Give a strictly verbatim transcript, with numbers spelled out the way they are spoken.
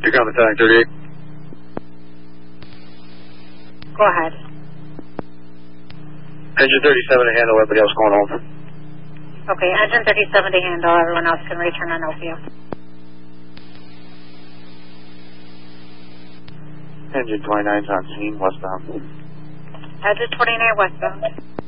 You're coming to thirty-eight. Go ahead. Engine thirty-seven to handle, everybody else going home. Okay, engine thirty-seven to handle, everyone else can return on O P U. Engine twenty-nine's on scene, westbound. Engine twenty-nine westbound.